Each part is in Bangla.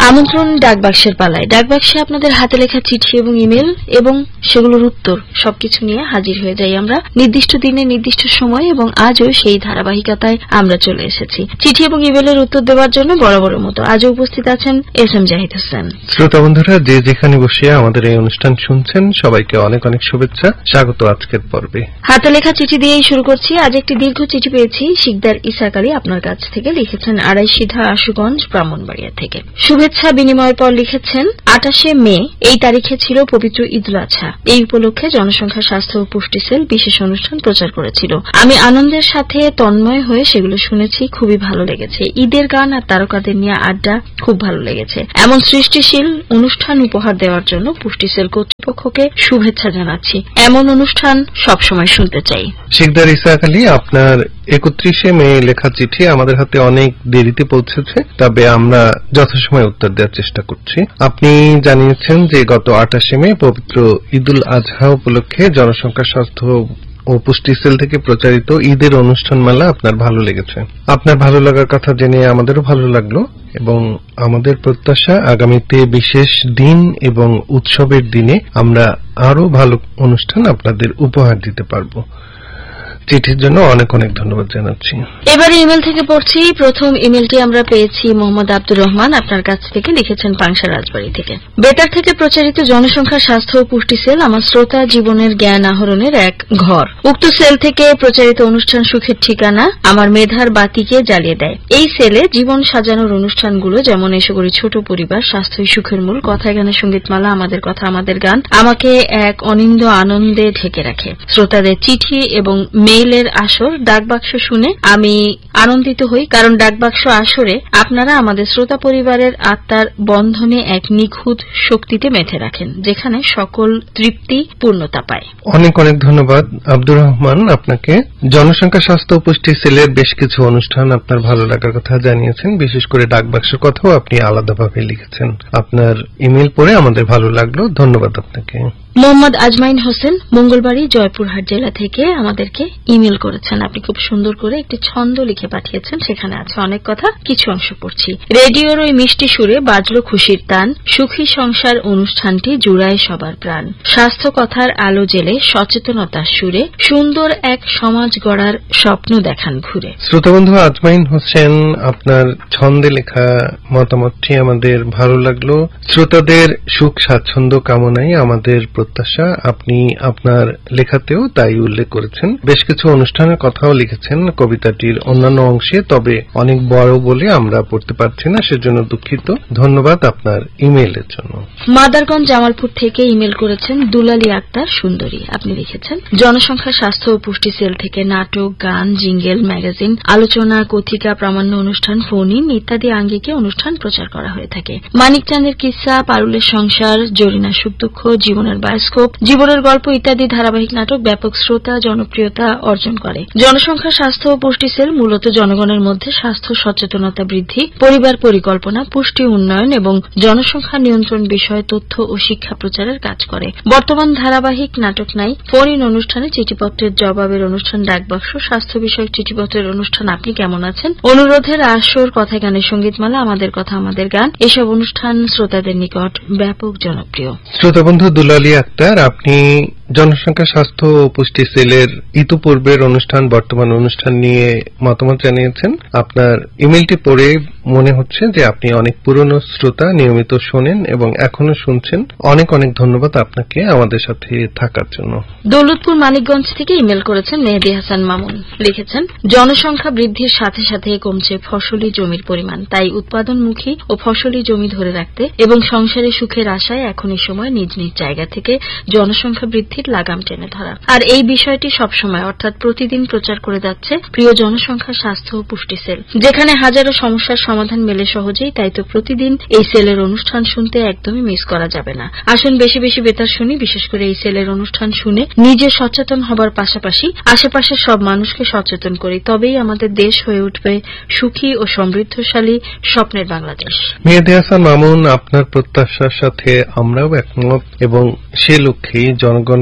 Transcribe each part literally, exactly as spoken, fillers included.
আমন্ত্রণ ডাকবাক্সের পালায়। ডাকবাক্সে আপনাদের হাতে লেখা চিঠি এবং ইমেল এবং সেগুলোর উত্তর সবকিছু নিয়ে হাজির হয়ে যাই আমরা নির্দিষ্ট দিনে নির্দিষ্ট সময়, এবং আজও সেই ধারাবাহিকতায় আমরা চলে এসেছি। চিঠি এবং ইমেলের উত্তর দেওয়ার জন্য বরাবরের মতো আজও উপস্থিত আছেন এস এম জাহিদ হোসেন। শ্রোতা বন্ধুরা, যে যেখানে বসে আমাদের এই অনুষ্ঠান শুনছেন, সবাইকে অনেক অনেক শুভেচ্ছা, স্বাগত আজকের পর্বে। হাতে লেখা চিঠি দিয়েই শুরু করছি। আজ একটি দীর্ঘ চিঠি পেয়েছি শিকদার ইসাক আলী আপনার কাছ থেকে। লিখেছেন আড়াই সিধা আশুগঞ্জ ব্রাহ্মণবাড়িয়া থেকে। শুভেচ্ছা বিনিময়ের পর লিখেছেন আটাশে মে এই তারিখে ছিল পবিত্র ঈদুল আজহা। এই উপলক্ষে জনসংখ্যা স্বাস্থ্য ও পুষ্টি সেল বিশেষ অনুষ্ঠান প্রচার করেছিল। আমি আনন্দের সাথে তন্ময় হয়ে সেগুলো শুনেছি, খুবই ভালো লেগেছে। ঈদের গান আর তারকাদের নিয়ে আড্ডা খুব ভালো লেগেছে। এমন সৃষ্টিশীল অনুষ্ঠান উপহার দেওয়ার জন্য পুষ্টি সেল কর্তৃপক্ষকে শুভেচ্ছা জানাচ্ছি। এমন অনুষ্ঠান সবসময় শুনতে চাই। শিকদার ইসাক আলী, আপনার একত্রিশে মে লেখা চিঠি আমাদের হাতে অনেক দেরিতে পৌঁছেছে, তবে আমরা যথাসময়ে উত্তর দেওয়ার চেষ্টা করছি। আপনি জানিয়েছেন যে গত আটাশে মে পবিত্র ঈদুল আজহা উপলক্ষে জনসংখ্যা স্বাস্থ্য ও পুষ্টি সেল থেকে প্রচারিত ঈদের অনুষ্ঠান মেলা আপনার ভালো লেগেছে। আপনার ভালো লাগার কথা জেনে আমাদেরও ভালো লাগলো, এবং আমাদের প্রত্যাশা আগামীতে বিশেষ দিন এবং উৎসবের দিনে আমরা আরো ভালো অনুষ্ঠান আপনাদের উপহার দিতে পারব। চিঠির জন্য অনেক অনেক ধন্যবাদ জানাচ্ছি। এবারে ইমেল থেকে পড়ছি। প্রথম ইমেলটি আমরা পেয়েছি মোহাম্মদ আব্দুর রহমান আপনার কাছ থেকে। লিখেছেন পাংশা রাজবাড়ী থেকে। বেতার থেকে প্রচারিত জনসংখ্যা স্বাস্থ্য ও পুষ্টি সেল আমার শ্রোতা জীবনের জ্ঞান আহরণের এক ঘর। উক্ত সেল থেকে প্রচারিত অনুষ্ঠান সুখের ঠিকানা, আমার মেধার বাতিকে জ্বালিয়ে দেয়। এই সেলে জীবন সাজানোর অনুষ্ঠানগুলো যেমন এসে করি ছোট পরিবার, স্বাস্থ্যই সুখের মূল, কথায় গানের সঙ্গীতমালা, আমাদের কথা আমাদের গান আমাকে এক অনিন্দ আনন্দে ঢেকে রাখে। শ্রোতাদের চিঠি এবং মেইলের আসর ডাকবাক্স শুনে আমি আনন্দিত হই, কারণ ডাকবাক্স আসরে আপনারা আমাদের শ্রোতা পরিবারের আত্মার বন্ধনে এক নিখুঁত শক্তিতে মেথে রাখেন, যেখানে সকল তৃপ্তি পূর্ণতা পায়। অনেক অনেক ধন্যবাদ আব্দুর রহমান আপনাকে। জনসংখ্যা স্বাস্থ্য ও পুষ্টি সেলের বেশ কিছু অনুষ্ঠান আপনার ভালো লাগার কথা জানিয়েছেন, বিশেষ করে ডাকবাক্সের কথাও আপনি আলাদাভাবে লিখেছেন। আপনার ইমেল পড়ে আমাদের ভালো লাগলো, ধন্যবাদ আপনাকে। মোহাম্মদ আজমাইন হোসেন মঙ্গলবাড়ি জয়পুরহাট জেলা থেকে আমাদেরকে ইমেল করেছেন। আপনি খুব সুন্দর করে একটি ছন্দ লিখে পাঠিয়েছেন, সেখানে আছে অনেক কথা, কিছু অংশ পড়ছি। রেডিওর ওই মিষ্টি সুরে বাজলো খুশির তান, সুখী সংসার অনুষ্ঠানটি জুড়ায় সবার প্রাণ, স্বাস্থ্য কথার আলো জেলে সচেতনতার সুরে সুন্দর এক সমাজ গড়ার স্বপ্ন দেখান ঘুরে। শ্রোতাবন্ধু আজমাইন হোসেন, আপনার ছন্দে লেখা মতামতটি আমাদের ভালো লাগলো। শ্রোতাদের সুখ স্বাচ্ছন্দ্য কামনাই আমাদের প্রত্যাশা। আপনি আপনার লেখাতেও তাই উল্লেখ করেছেন। বেশ কিছু অনুষ্ঠানের কথাও লিখেছেন কবিতাটির অন্যান্য অংশে, তবে অনেক বড় বলে আমরা পড়তে পারছি না, সেজন্য দুঃখিত। ধন্যবাদ আপনার ইমেইলের জন্য। মাদারগঞ্জ জামালপুর থেকে ইমেল করেছেন দুলালী আক্তার সুন্দরী। আপনি লিখেছেন জনসংখ্যা স্বাস্থ্য ও পুষ্টি সেল থেকে নাটক, গান, জিঙ্গেল, ম্যাগাজিন, আলোচনা, কথিকা, প্রামাণ্য অনুষ্ঠান, ফোন ইন ইত্যাদি আঙ্গিকে অনুষ্ঠান প্রচার করা হয়ে থাকে। মানিক চাঁদের কিস্সা, পারুলের সংসার, জরিনা সুখ দুঃখ, জীবনের বায়োস্কোপ, জীবনের গল্প ইত্যাদি ধারাবাহিক নাটক ব্যাপক শ্রোতা জনপ্রিয়তা অর্জন করে। জনসংখ্যা স্বাস্থ্য ও পুষ্টি সেল মূলত জনগণের মধ্যে স্বাস্থ্য সচেতনতা বৃদ্ধি, পরিবার পরিকল্পনা, পুষ্টি উন্নয়ন এবং জনসংখ্যা নিয়ন্ত্রণ বিষয়ে তথ্য ও শিক্ষা প্রচারের কাজ করে। বর্তমান ধারাবাহিক নাটক নাই, ফোন ইন অনুষ্ঠানে, চিঠিপত্রের জবাবের অনুষ্ঠান ডাকবাক্স, স্বাস্থ্য বিষয়ক চিঠিপত্রের অনুষ্ঠান আপনি কেমন আছেন, অনুরোধের আসর, কথায় গানের সঙ্গীতমালা, আমাদের কথা আমাদের গান, এসব অনুষ্ঠান শ্রোতাদের নিকট ব্যাপক জনপ্রিয়। শ্রোতাবন্ধু দুলালী আক্তার, আপনি জনসংখ্যা স্বাস্থ্য ও পুষ্টি সেলের ইতিপূর্বের অনুষ্ঠান বর্তমান অনুষ্ঠান নিয়ে মতামত জানিয়েছেন। আপনার ইমেলটি পড়ে মনে হচ্ছে যে আপনি অনেক পুরনো শ্রোতা, নিয়মিত শোনেন এবং এখনো শুনছেন। অনেক অনেক ধন্যবাদ আপনাকে আমাদের সাথে থাকার জন্য। দৌলতপুর মানিকগঞ্জ থেকে ইমেল করেছেন মেহেদী হাসান মামুন। লিখেছেন জনসংখ্যা বৃদ্ধির সাথে সাথে কমছে ফসলি জমির পরিমাণ, তাই উৎপাদনমুখী ও ফসলি জমি ধরে রাখতে এবং সংসারে সুখের আশায় এখন এই সময় নিজ নিজ জায়গা থেকে জনসংখ্যা বৃদ্ধির লাগাম টেনে ধরা। আর এই বিষয়টি সবসময় অর্থাৎ প্রতিদিন প্রচার করে যাচ্ছে প্রিয় জনসংখ্যা স্বাস্থ্য ও পুষ্টি সেল, যেখানে হাজারো সমস্যার সমাধান মেলে সহজেই। তাই তো প্রতিদিন এই সেলের অনুষ্ঠান শুনতে একদমই মিস করা যাবে না। আসুন বেশি বেশি বেতার শুনি, বিশেষ করে এই সেলের অনুষ্ঠান শুনে নিজে সচেতন হবার পাশাপাশি আশেপাশের সব মানুষকে সচেতন করি, তবেই আমাদের দেশ হয়ে উঠবে সুখী ও সমৃদ্ধশালী স্বপ্নের বাংলাদেশ। মেহেদী হাসান মামুন, আপনার প্রত্যাশার সাথে আমরাও একমত এবং সে লক্ষ্যে জনগণ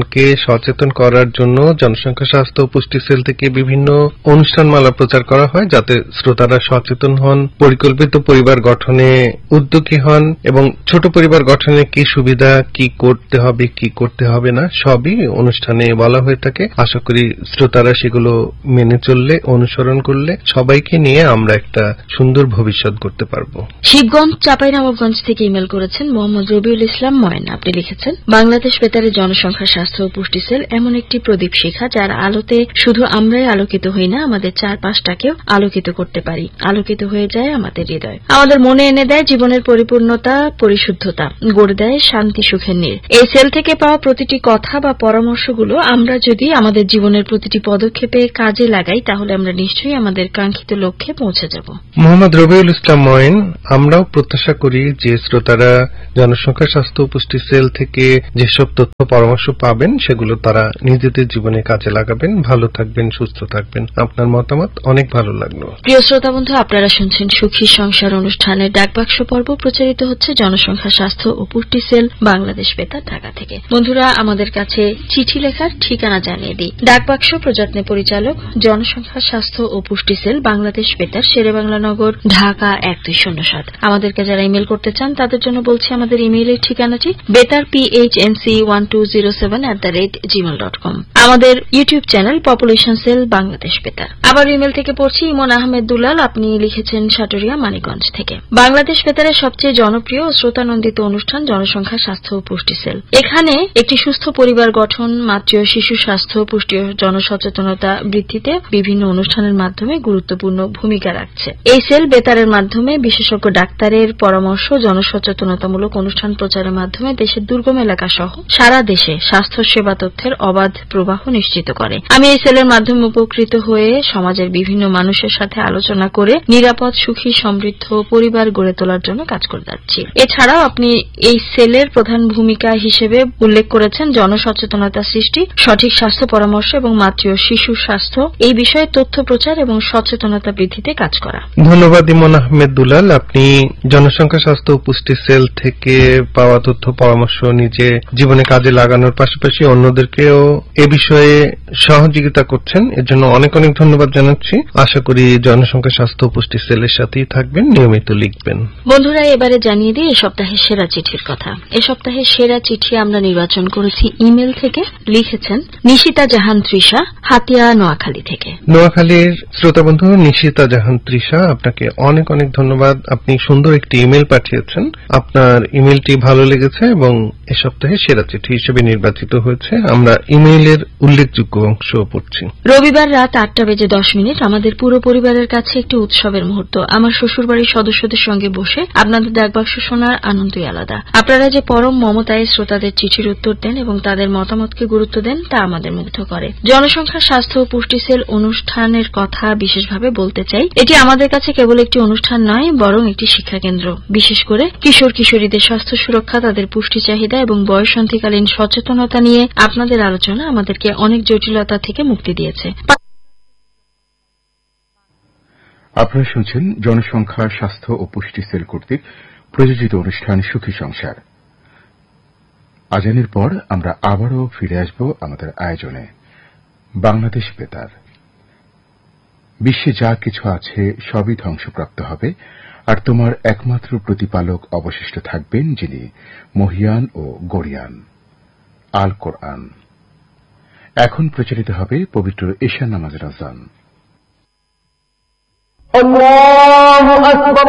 জনগণকে সচেতন করার জন্য জনসংখ্যা স্বাস্থ্য ও পুষ্টি সেল থেকে বিভিন্ন অনুষ্ঠানমালা প্রচার করা হয়, যাতে শ্রোতারা সচেতন হন, পরিকল্পিত পরিবার গঠনে উদ্যোগী হন এবং ছোট পরিবার গঠনে কি সুবিধা, কি করতে হবে, কি করতে হবে না, সবই অনুষ্ঠানে বলা হয়ে থাকে। আশা করি শ্রোতারা সেগুলো মেনে চললে, অনুসরণ করলে সবাইকে নিয়ে আমরা একটা সুন্দর ভবিষ্যৎ করতে পারবো। শিবগঞ্জ চাঁপাইনবাবগঞ্জ থেকে ইমেল করেছেন মোহাম্মদ রবিউল ইসলাম ময়ন। আপনি লিখেছেন, বাংলাদেশ বেতারের জনসংখ্যা স্বাস্থ্য ও পুষ্টি সেল এমন একটি প্রদীপ শিখা যার আলোতে শুধু আমরাই আলোকিত হই না, আমাদের চারপাশটাকেও আলোকিত করতে পারি। আলোকিত হয়ে যায় আমাদের হৃদয়, আমাদের মনে এনে দেয় জীবনের পরিপূর্ণতা, পরিশুদ্ধতা, গড়ে দেয় শান্তি সুখের নীড়। এই সেল থেকে পাওয়া প্রতিটি কথা বা পরামর্শগুলো আমরা যদি আমাদের জীবনের প্রতিটি পদক্ষেপে কাজে লাগাই, তাহলে আমরা নিশ্চয়ই আমাদের কাঙ্ক্ষিত লক্ষ্যে পৌঁছে যাব। মোহাম্মদ রবিউল ইসলাম ময়ন, আমরাও প্রত্যাশা করি যে শ্রোতারা জনসংখ্যা স্বাস্থ্য ও পুষ্টি সেল থেকে যেসব তথ্য পরামর্শ পাবেন সেগুলো তারা নিজেদের জীবনে কাজে লাগাবেন। ভালো থাকবেন, সুস্থ থাকবেন। আপনার মতামত অনেক ভালো লাগলো। প্রিয় শ্রোতা বন্ধু, আপনারা শুনছেন সুখী সংসার অনুষ্ঠানের ডাকবাক্স পর্ব, প্রচারিত হচ্ছে জনসংখ্যা স্বাস্থ্য ও পুষ্টি সেল বাংলাদেশ বেতার ঢাকা থেকে। বন্ধুরা, আমাদের কাছে চিঠি লেখার ঠিকানা জানিয়ে দিই। ডাকবাক্স প্রযত্নে পরিচালক, জনসংখ্যা স্বাস্থ্য ও পুষ্টি সেল বাংলাদেশ বেতার, শেরেবাংলা নগর, ঢাকা এক দুই শূন্য সাত। আমাদেরকে যারা ইমেল করতে চান তাদের জন্য বলছি আমাদের ইমেইলের ঠিকানাটি বেতার PHNC one two zero seven at the rate Gmail dot com. আমাদের YouTube channel population sell Bangladesh বেতার। আবার ইমেল থেকে পড়ছি, ইমন আহমেদ দুলাল। আপনি লিখেছেন সাটুরিয়া মানিকগঞ্জ থেকে। বাংলাদেশ বেতারের সবচেয়ে জনপ্রিয় ও শ্রোতানন্দিত অনুষ্ঠান জনসংখ্যা স্বাস্থ্য ও পুষ্টি সেল। এখানে একটি সুস্থ পরিবার গঠন, মাতৃ ও শিশু স্বাস্থ্য, পুষ্টি ও জনসচেতনতা বৃদ্ধিতে বিভিন্ন অনুষ্ঠানের মাধ্যমে গুরুত্বপূর্ণ ভূমিকা রাখছে। এই সেল বেতারের মাধ্যমে বিশেষজ্ঞ ডাক্তারের পরামর্শ, জনসচেতনতামূলক অনুষ্ঠান প্রচারের মাধ্যমে দেশের দুর্গম এলাকা সহ সারা দেশে স্বাস্থ্য সেবা তথ্যের অবাধ প্রবাহ নিশ্চিত করে। আমি এই সেলের মাধ্যমে উপকৃত হয়ে সমাজের বিভিন্ন মানুষের সাথে আলোচনা করে নিরাপদ, সুখী, সমৃদ্ধ পরিবার গড়ে তোলার জন্য কাজ করে যাচ্ছি। এছাড়াও আপনি এই সেলের প্রধান ভূমিকা হিসেবে উল্লেখ করেছেন জনসচেতনতা সৃষ্টি, সঠিক স্বাস্থ্য পরামর্শ এবং মাতৃ ও শিশু স্বাস্থ্য এই বিষয়ে তথ্য প্রচার এবং সচেতনতা বৃদ্ধিতে কাজ করা। ধন্যবাদ ইমন আহমেদ দুলাল। আপনি জনসংখ্যা স্বাস্থ্য ও পুষ্টি সেল থেকে পাওয়া তথ্য পরামর্শ নিজে জীবনে কাজে লাগানোর পাশাপাশি অন্যদেরকেও এ বিষয়ে সহযোগিতা করছেন, এর জন্য অনেক অনেক ধন্যবাদ জানাচ্ছি। আশা করি জনসংখ্যা স্বাস্থ্য ও পুষ্টি সেলের সাথেই থাকবেন, নিয়মিত লিখবেন। বন্ধুরা, এবারে জানিয়ে দিই এ সপ্তাহের সেরা চিঠির কথা। এ সপ্তাহের সেরা চিঠি আমরা নির্বাচন করেছি ইমেল থেকে। লিখেছেন নিশিতা জাহান তৃষা, হাতিয়া, নোয়াখালী থেকে। নোয়াখালীর শ্রোতা বন্ধু নিশিতা জাহান তৃষা, আপনাকে অনেক অনেক ধন্যবাদ। আপনি সুন্দর একটি ইমেল পাঠিয়েছেন, আপনার ইমেলটি ভালো লেগেছে এবং এ সপ্তাহে সেরা চিঠি হিসেবে নির্বাচিত হয়েছে। আমরা ইমেইলের উল্লেখযোগ্য অংশ পড়ছি। রবিবার রাত আটটা বেজে দশ মিনিট আমাদের পুরো পরিবারের কাছে একটি উৎসবের মুহূর্ত। আমার শ্বশুরবাড়ির সদস্যদের সঙ্গে বসে আপনাদের ডাকবাক্স শোনার আনন্দই আলাদা। আপনারা যে পরম মমতায় শ্রোতাদের চিঠির উত্তর দেন এবং তাদের মতামতকে গুরুত্ব দেন, তা আমাদের মুগ্ধ করে। জনসংখ্যা স্বাস্থ্য ও পুষ্টি সেল অনুষ্ঠানের কথা বিশেষভাবে বলতে চাই। এটি আমাদের কাছে কেবল একটি অনুষ্ঠান নয়, বরং একটি শিক্ষাকেন্দ্র। বিশেষ করে কিশোর কিশোরীদের স্বাস্থ্য সুরক্ষা, তাদের পুষ্টি চাহিদা এবং বয়ঃসন্ধিকালীন সচেতনতা নিয়ে আপনাদের আলোচনা আমাদেরকে অনেক জটিলতা থেকে মুক্তি দিয়েছে। আপনারা শুনছেন জনসংখ্যা স্বাস্থ্য ও পুষ্টি সেল কর্তৃক প্রযোজিত অনুষ্ঠান সুখী সংসার। আজানের পর আমরা আবারও ফিরে আসব আমাদের আয়োজনে বাংলাদেশ বেতার। বিশ্বে যা কিছু আছে সবই ধ্বংসপ্রাপ্ত হবে, আর তোমার একমাত্র প্রতিপালক অবশিষ্ট থাকবেন, যিনি মহিয়ান ও গরিয়ান। আল কোরআন। এখন প্রচারিত হবে পবিত্র ঈশা নামাজের আযান। আল্লাহু আকবার,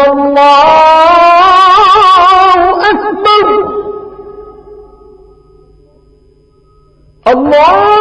আল্লাহু আকবার, আল্লাহ